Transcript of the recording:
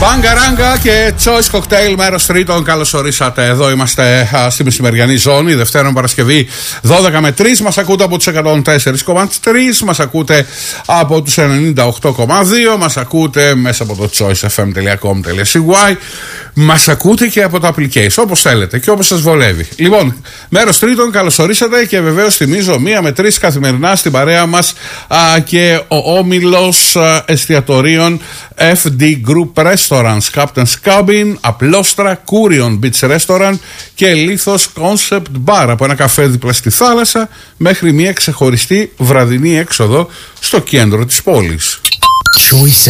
Μπαγκαράγκα και Choice Cocktail, μέρος τρίτον. Καλώς ορίσατε. Εδώ είμαστε στη μεσημεριανή ζώνη. Δευτέρα Παρασκευή 12 με 3. Μας ακούτε από τους 104,3. Μας ακούτε από τους 98,2. Μας ακούτε μέσα από το choicefm.com.cy. Μας ακούτε και από το application, όπως θέλετε και όπως σας βολεύει. Λοιπόν, μέρος τρίτον, καλώς ορίσατε και βεβαίως θυμίζω 1 με 3 καθημερινά στην παρέα μας και ο όμιλος εστιατορίων FD Group Restaurants, Captain's Cabin, Απλόστρα, Curion Beach Restaurant και Λίθος Concept Bar. Από ένα καφέ δίπλα στη θάλασσα μέχρι μια ξεχωριστή βραδινή έξοδο στο κέντρο της πόλης. Choice